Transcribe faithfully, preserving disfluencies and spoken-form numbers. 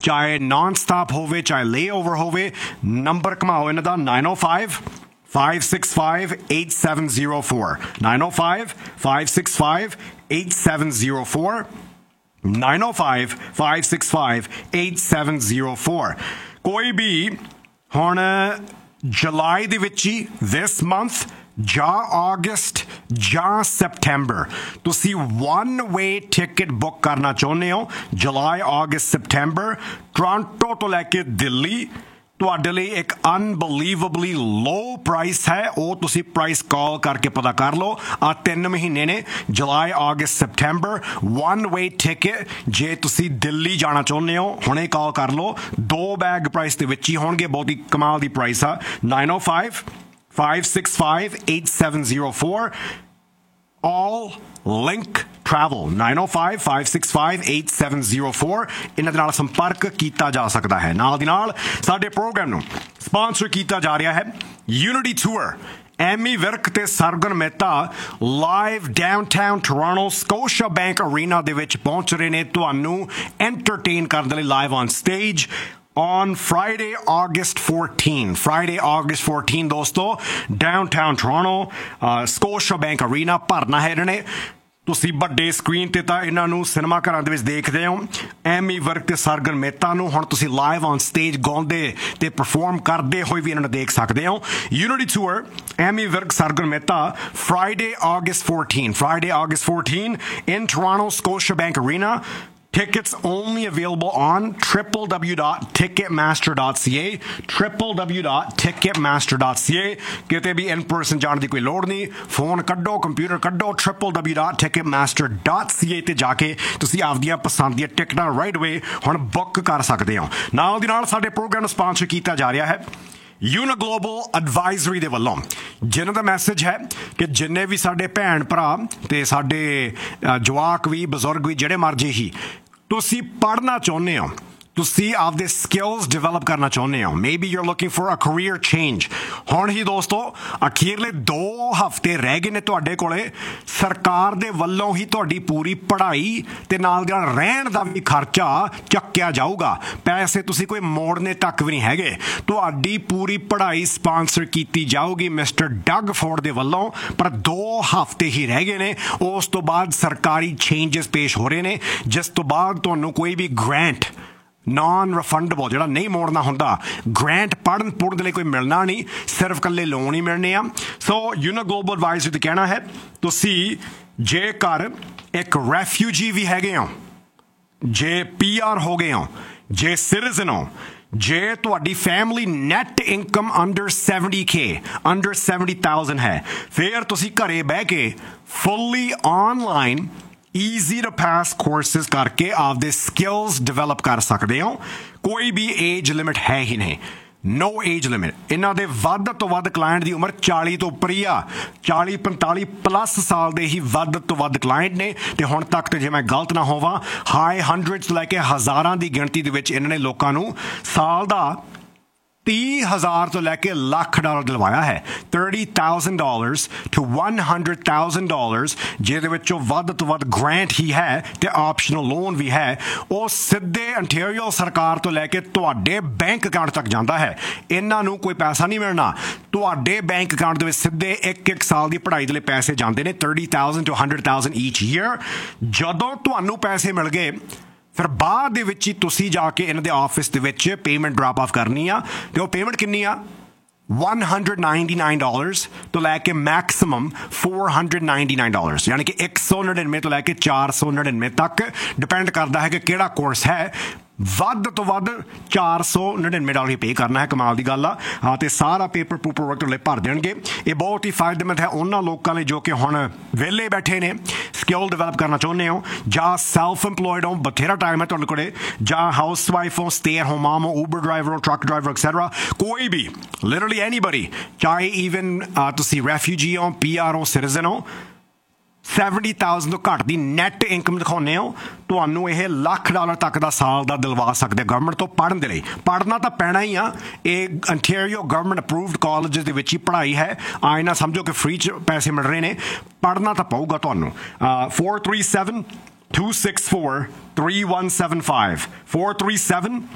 चाहे non stop होवे चाहे ले ओवर होवे नंबर घमाओ इन्हां दा नाइन ओ five five six five eight seven zero four nine oh five five six five eight seven zero four nine oh five five six five eight seven zero four कोई भी हुण जुलाई दे विच ही this month ਜਾਂ अगस्त ਜਾਂ ਸਪਟੈਂਬਰ ਤੁਸੀਂ one way ticket book ਕਰਨਾ ਚਾਹੁੰਦੇ ਹੋ जुलाई अगस्त September Toronto ਤੋਂ ਲੈ ਕੇ ਦਿੱਲੀ ਤੁਹਾਡੇ ਲਈ ਇੱਕ ਅਨਬਲੀਵੇਬਲੀ ਲੋ ਪ੍ਰਾਈਸ ਹੈ ਉਹ ਤੁਸੀਂ ਪ੍ਰਾਈਸ ਕਾਲ ਕਰਕੇ ਪਤਾ ਕਰ ਲਓ ਆ ਤਿੰਨ ਮਹੀਨੇ ਨੇ ਜੁਲਾਈ ਅਗਸਤ ਸਪਟੈਂਬਰ ਵਨ ਵੇ ਟਿਕਟ ਜੇ ਤੁਸੀਂ ਦਿੱਲੀ ਜਾਣਾ ਚਾਹੁੰਦੇ ਹੋ ਹੁਣੇ ਕਾਲ ਕਰ ਲਓ ਦੋ ਬੈਗ ਪ੍ਰਾਈਸ ਦੇ ਵਿੱਚ ਹੀ ਹੋਣਗੇ ਬਹੁਤ ਹੀ ਕਮਾਲ ਦੀ ਪ੍ਰਾਈਸ ਆ nine oh five five six five eight seven zero four all link travel nine oh five five six five eight seven zero four ਇਹਨਾਂ ਦੇ ਨਾਲ ਸੰਪਰਕ ਕੀਤਾ ਜਾ ਸਕਦਾ ਹੈ ਨਾਲ ਦੀ ਨਾਲ ਸਾਡੇ ਪ੍ਰੋਗਰਾਮ ਨੂੰ ਸਪਾਂਸਰ ਕੀਤਾ ਜਾ ਰਿਹਾ ਹੈ ਯੂਨਿਟੀ ਟੂਰ ਐਮੀ ਵਿਰਕ ਤੇ ਸਰਗਨ Mehta live downtown Toronto ਸਕੋਸ਼ਾ bank Arena ਦੇ ਵਿੱਚ ਪਹੁੰਚ ਰਹੇ ਨੇ ਤੁਹਾਨੂੰ ਐਂਟਰਟੇਨ ਕਰਨ ਦੇ ਲਈ live on stage on Friday, August fourteenth. Friday, August fourteenth, दोस्तों, downtown Toronto, uh, Scotiabank Arena, ਭਰਨਾ ਹੈ ਇਹਨਾਂ ਨੇ ਤੁਸੀਂ ਵੱਡੇ ਸਕਰੀਨ ਤੇ ਤਾਂ ਇਹਨਾਂ ਨੂੰ ਸਿਨੇਮਾ ਘਰਾਂ ਦੇ ਵਿੱਚ ਦੇਖਦੇ ਹੋ ਐਮੀ ਵਰਕ ਤੇ ਸਰਗਨ ਮਹਿਤਾ ਨੂੰ ਹੁਣ ਤੁਸੀਂ ਲਾਈਵ ਔਨ ਸਟੇਜ ਗਾਉਂਦੇ ਤੇ ਪਰਫਾਰਮ ਕਰਦੇ ਹੋਏ ਵੀ ਇਹਨਾਂ ਨੂੰ ਦੇਖ ਸਕਦੇ ਹੋ unity tour Ammy work ਸਰਗਨ Mehta Friday, August fourteenth. Friday, August fourteenth in Toronto, Scotiabank Arena. Tickets only available on w w w dot ticketmaster dot c a w w w dot ticketmaster dot c a ਕਿਤੇ ਵੀ in person ਜਾਣ ਦੀ ਕੋਈ ਲੋੜ ਨਹੀਂ phone ਕੱਢੋ computer ਕੱਢੋ w w w dot ticketmaster dot c a ਤੇ ਜਾ ਕੇ ਤੁਸੀਂ ਆਪਦੀਆਂ ਪਸੰਦ ਦੀਆਂ ਟਿਕਟਾਂ ਰਾਈਟ ਅਵੇ ਹੁਣ ਬੁੱਕ ਕਰ ਸਕਦੇ ਹੋ ਨਾਲ ਦੀ ਨਾਲ ਸਾਡੇ ਪ੍ਰੋਗਰਾਮ ਨੂੰ ਸਪਾਂਸਰ ਕੀਤਾ ਜਾ ਰਿਹਾ ਹੈ ਯੂਨਾ ਗਲੋਬਲ ਐਡਵਾਈਜ਼ਰੀ ਦੇ ਵੱਲੋਂ ਜਿਨ੍ਹਾਂ ਦਾ ਮੈਸੇਜ ਹੈ ਕਿ ਜਿੰਨੇ ਵੀ ਸਾਡੇ ਭੈਣ ਭਰਾ ਤੇ ਸਾਡੇ ਜਵਾਕ ਵੀ ਬਜ਼ੁਰਗ ਵੀ ਜਿਹੜੇ ਮਰਜ਼ੀ ਹੀ ਤੁਸੀਂ ਪੜ੍ਹਨਾ ਚਾਹੁੰਦੇ ਹੋ ਤੁਸੀਂ ਆਪਦੇ ਸਕਿੱਲਸ ਡਿਵੈਲਪ ਕਰਨਾ ਚਾਹੁੰਦੇ ਹੋ maybe you are looking for a career change ਹੁਣ ਹੀ ਦੋਸਤੋ ਅਖੀਰਲੇ ਦੋ ਹਫ਼ਤੇ ਰਹਿ ਗਏ ਨੇ ਤੁਹਾਡੇ ਕੋਲੇ ਸਰਕਾਰ ਦੇ ਵੱਲੋਂ ਹੀ ਤੁਹਾਡੀ ਪੂਰੀ ਪੜ੍ਹਾਈ ਤੇ ਨਾਲ ਦੇ ਨਾਲ ਰਹਿਣ ਦਾ ਵੀ ਖਰਚਾ ਚੱਕਿਆ ਜਾਊਗਾ ਪੈਸੇ ਤੁਸੀਂ ਕੋਈ ਮੋੜਨੇ ਤੱਕ ਵੀ ਨਹੀਂ ਹੈਗੇ ਤੁਹਾਡੀ ਪੂਰੀ ਪੜ੍ਹਾਈ ਸਪਾਂਸਰ ਕੀਤੀ ਜਾਊਗੀ ਮਿਸਟਰ ਡਗ ਫੋਰਡ ਦੇ ਵੱਲੋਂ ਪਰ ਦੋ ਹਫ਼ਤੇ ਹੀ ਰਹਿ ਗਏ ਨੇ ਉਸ ਤੋਂ ਬਾਅਦ ਸਰਕਾਰੀ ਚੇਂਜਸ ਪੇਸ਼ ਹੋ ਰਹੇ ਨੇ ਜਿਸ ਤੋਂ ਬਾਅਦ ਤੁਹਾਨੂੰ ਕੋਈ ਵੀ ਗ੍ਰਾਂਟ ਨॉन ਰਿਫੰਡੇਬਲ ਜਿਹੜਾ ਨਹੀਂ ਮੋੜਨਾ ਹੁੰਦਾ ਗ੍ਰਾਂਟ ਪੜ੍ਹਨ ਪੁੜਨ ਦੇ ਲਈ ਕੋਈ ਮਿਲਣਾ ਨਹੀਂ ਸਿਰਫ ਇਕੱਲੇ ਲੋਨ ਹੀ ਮਿਲਣੇ ਆ ਸੋ ਯੂਨਾ ਗਲੋਬਲ ਐਡਵਾਈਜ਼ਰੀ ਤੇ ਕਹਿਣਾ ਹੈ ਤੁਸੀਂ ਜੇਕਰ ਇੱਕ ਰੈਫਿਊਜੀ ਵੀ ਹੈਗੇ ਹੋ ਜੇ ਪੀ ਆਰ ਹੋ ਗਏ ਹੋ ਜੇ ਸਿਟੀਜ਼ਨ ਹੋ ਜੇ ਤੁਹਾਡੀ family net income under seventy K under seventy thousand ਹੈ ਫਿਰ ਤੁਸੀਂ ਘਰੇ ਬਹਿ ਕੇ ਫੁੱਲੀ online easy two pass courses ਕਰਕੇ ਆਪਦੇ ਸਕਿੱਲਸ ਡਿਵੈਲਪ ਕਰ ਸਕਦੇ ਹੋ ਕੋਈ ਵੀ ਏਜ ਲਿਮਿਟ ਹੈ ਹੀ ਨਹੀਂ ਨੋ ਏਜ ਲਿਮਿਟ ਇਹਨਾਂ ਦੇ ਵੱਧ ਤੋਂ ਵੱਧ ਕਲਾਇੰਟ ਦੀ ਉਮਰ ਚਾਲੀ ਤੋਂ ਉੱਪਰ ਹੀ ਆ ਚਾਲੀ ਪੰਤਾਲੀ ਪਲੱਸ ਸਾਲ ਦੇ ਹੀ ਵੱਧ ਤੋਂ ਵੱਧ ਕਲਾਇੰਟ ਨੇ ਤੇ ਹੁਣ ਤੱਕ ਤੇ ਜੇ ਮੈਂ ਗਲਤ ਨਾ ਹੋਵਾਂ ਹਾਈ ਹੰਡਰਡਸ ਲੈ ਕੇ ਹਜ਼ਾਰਾਂ ਦੀ ਗਿਣਤੀ ਦੇ ਵਿੱਚ ਇਹਨਾਂ ਨੇ ਲੋਕਾਂ ਨੂੰ ਸਾਲ ਦਾ तीह हज़ार तो लैके लाख डॉलर दिलवाया है thirty thousand dollars to one hundred thousand dollars ਜਿਹਦੇ ਵਿੱਚੋਂ ਵੱਧ ਤੋਂ ਵੱਧ ਗ੍ਰਾਂਟ ਹੀ ਹੈ ਤੇ ਆਪਸ਼ਨਲ ਲੋਨ ਵੀ ਹੈ ਉਹ ਸਿੱਧੇ ਅੰਟੈਰੀਓ ਸਰਕਾਰ ਤੋਂ ਲੈ ਕੇ ਤੁਹਾਡੇ ਬੈਂਕ ਅਕਾਊਂਟ ਤੱਕ ਜਾਂਦਾ ਹੈ ਇਹਨਾਂ ਨੂੰ ਕੋਈ ਪੈਸਾ ਨਹੀਂ ਮਿਲਣਾ ਤੁਹਾਡੇ ਬੈਂਕ ਅਕਾਊਂਟ ਦੇ ਵਿੱਚ ਸਿੱਧੇ ਇੱਕ ਇੱਕ ਸਾਲ ਦੀ ਪੜ੍ਹਾਈ ਦੇ ਲਈ ਪੈਸੇ ਜਾਂਦੇ ਨੇ thirty thousand to one hundred thousand each year ਜਦੋਂ ਤੁਹਾਨੂੰ ਪੈਸੇ ਮਿਲ ਗਏ ਫਿਰ ਬਾਅਦ ਦੇ ਵਿੱਚ ਹੀ ਤੁਸੀਂ ਜਾ ਕੇ ਇਹਨਾਂ ਦੇ ਆਫਿਸ ਦੇ ਵਿੱਚ ਪੇਮੈਂਟ ਡ੍ਰੌਪ ਆਫ ਕਰਨੀ ਆ ਤੇ ਉਹ ਪੇਮੈਂਟ ਕਿੰਨੀ ਆ one hundred ninety-nine dollars ਤੋਂ ਲੈ ਕੇ maximum four hundred ninety-nine dollars ਯਾਨੀ ਕਿ ਇੱਕ ਸੌ ਨੜਿਨਵੇਂ ਤੋਂ ਲੈ ਕੇ ਚਾਰ ਸੌ ਨੜਿਨਵੇਂ ਤੱਕ ਡਿਪੈਂਡ ਕਰਦਾ ਹੈ ਕਿ ਕਿਹੜਾ ਕੋਰਸ ਹੈ ਵੱਧ ਤੋਂ ਵੱਧ ਚਾਰ ਸੌ ਨੜਿਨਵੇਂ ਡਾਲਰ ਹੀ ਪੇ ਕਰਨਾ ਹੈ ਕਮਾਲ ਦੀ ਗੱਲ ਆ ਹਾਂ ਤੇ ਸਾਰਾ ਪੇਪਰ ਪੂਪਰ ਵਰਕ ਲਈ ਭਰ ਦੇਣਗੇ ਇਹ ਬਹੁਤ ਹੀ ਫਾਇਦੇਮੰਦ ਹੈ ਉਹਨਾਂ ਲੋਕਾਂ ਲਈ ਜੋ ਕਿ ਹੁਣ ਵਿਹਲੇ ਬੈਠੇ ਨੇ ਸਕਿੱਲ ਡਿਵੈਲਪ ਕਰਨਾ ਚਾਹੁੰਦੇ ਹੋ ਜਾਂ ਸੈਲਫ ਇੰਪਲੋਇਡ ਹੋ ਬਥੇਰਾ ਟਾਈਮ ਹੈ ਤੁਹਾਡੇ ਕੋਲੇ ਜਾਂ ਹਾਊਸ ਵਾਈਫ ਹੋ ਸਟੇ ਐਟ ਹੋਮ ਮਾਮ ਹੋ ਉਬਰ ਡਰਾਈਵਰ ਹੋ ਟਰੱਕ ਡਰਾਈਵਰ ਐਕਸੈਟਰਾ ਕੋਈ ਵੀ ਲਿਟਰਲੀ ਐਨੀਬਡੀ ਚਾਹੇ ਈਵਨ ਤੁਸੀਂ ਰੈਫਿਊਜੀ ਹੋ ਪੀ ਆਰ ਹੋ ਸਿਟੀਜ਼ਨ ਹੋ seventy thousand ਤੋਂ ਘੱਟ ਦੀ ਨੈਟ ਇਨਕਮ ਦਿਖਾਉਂਦੇ ਹੋ ਤੁਹਾਨੂੰ ਇਹ ਲੱਖ ਡਾਲਰ ਤੱਕ ਦਾ ਸਾਲ ਦਾ ਦਿਲਵਾ ਸਕਦੇ ਗਵਰਨਮੈਂਟ ਤੋਂ ਪੜ੍ਹਨ ਦੇ ਲਈ ਪੜ੍ਹਨਾ ਤਾਂ ਪੈਣਾ ਹੀ ਆ ਇਹ ਅੰਟੈਰੀਓ ਗਵਰਨਮੈਂਟ ਅਪਰੂਵਡ ਕਾਲਜਸ ਦੇ ਵਿੱਚ ਹੀ ਪੜ੍ਹਾਈ ਹੈ ਆਏ ਨਾ ਸਮਝੋ ਕਿ ਫ੍ਰੀ 'ਚ ਪੈਸੇ ਮਿਲ ਰਹੇ ਨੇ ਪੜ੍ਹਨਾ ਤਾਂ ਪਊਗਾ ਤੁਹਾਨੂੰ four three seven two six four three one seven five four three seven